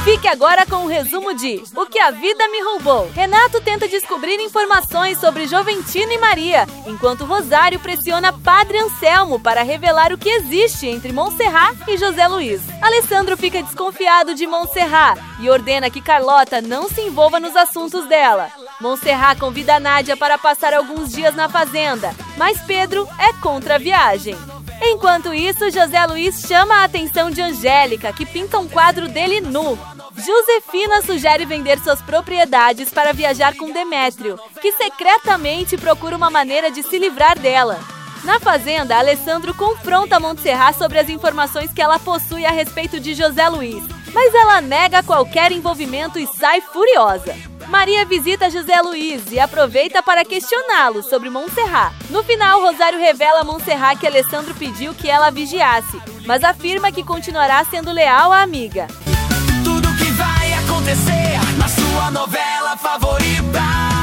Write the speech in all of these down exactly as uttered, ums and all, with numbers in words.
Fique agora com o resumo de O que a Vida Me Roubou. Renato tenta descobrir informações sobre Joventino e Maria, enquanto Rosário pressiona Padre Anselmo para revelar o que existe entre Montserrat e José Luiz. Alessandro fica desconfiado de Montserrat e ordena que Carlota não se envolva nos assuntos dela. Montserrat convida Nádia para passar alguns dias na fazenda, mas Pedro é contra a viagem. Enquanto isso, José Luiz chama a atenção de Angélica, que pinta um quadro dele nu. Josefina sugere vender suas propriedades para viajar com Demétrio, que secretamente procura uma maneira de se livrar dela. Na fazenda, Alessandro confronta Montserrat sobre as informações que ela possui a respeito de José Luiz, mas ela nega qualquer envolvimento e sai furiosa. Maria visita José Luiz e aproveita para questioná-lo sobre Montserrat. No final, Rosário revela a Montserrat que Alessandro pediu que ela a vigiasse, mas afirma que continuará sendo leal à amiga. Tudo que vai acontecer na sua novela favorita.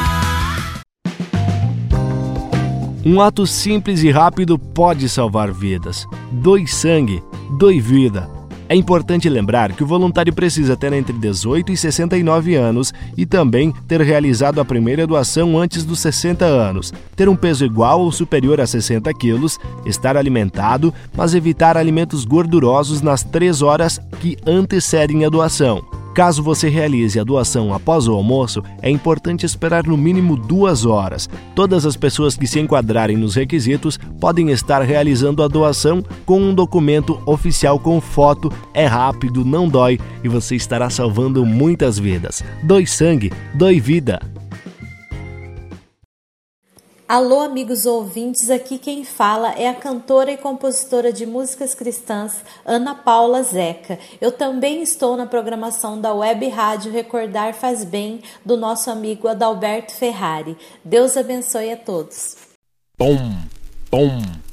Um ato simples e rápido pode salvar vidas. Doe sangue, doe vida. É importante lembrar que o voluntário precisa ter entre dezoito e sessenta e nove anos e também ter realizado a primeira doação antes dos sessenta anos, ter um peso igual ou superior a sessenta quilos, estar alimentado, mas evitar alimentos gordurosos nas três horas que antecedem a doação. Caso você realize a doação após o almoço, é importante esperar no mínimo duas horas. Todas as pessoas que se enquadrarem nos requisitos podem estar realizando a doação com um documento oficial com foto. É rápido, não dói e você estará salvando muitas vidas. Doe sangue, doe vida. Alô, amigos ouvintes, aqui quem fala é a cantora e compositora de músicas cristãs Ana Paula Zeca. Eu também estou na programação da Web Rádio Recordar Faz Bem, do nosso amigo Adalberto Ferrari. Deus abençoe a todos. Pom, pom.